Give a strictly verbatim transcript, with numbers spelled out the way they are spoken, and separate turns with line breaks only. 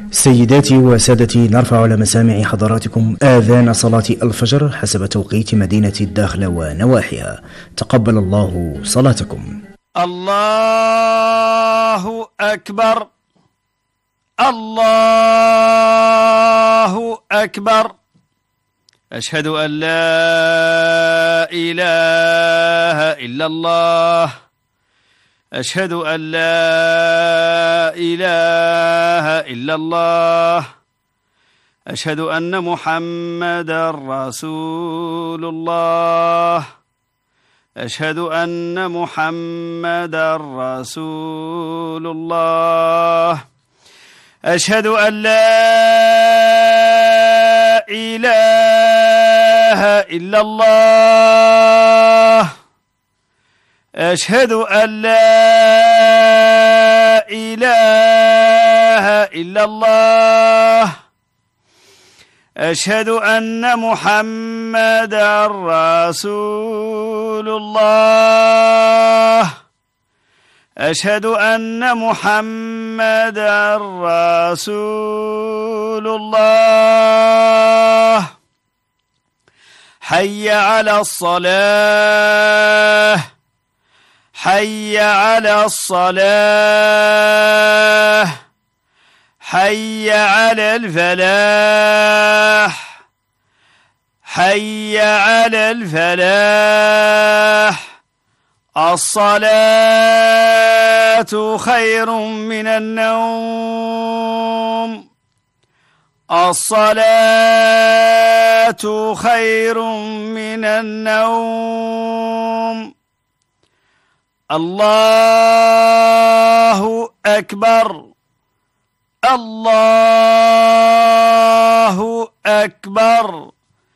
سيداتي وسادتي، نرفع على مسامع حضراتكم آذان صلاة الفجر حسب توقيت مدينة الداخلة ونواحيها. تقبل الله صلاتكم.
الله أكبر، الله أكبر. أشهد أن لا إله إلا الله، أشهد أن لا إله إلا الله، أشهد أن محمدا رسول الله، أشهد أن محمدا رسول الله، أشهد أن لا إله إلا الله، أشهد أن لا إله إلا الله، أشهد أن محمدا رسول الله، أشهد أن محمدا رسول الله. حي على الصلاة، حي على الصلاة، حي على الفلاح، حي على الفلاح. الصلاة خير من النوم، الصلاة خير من النوم. الله أكبر، الله أكبر.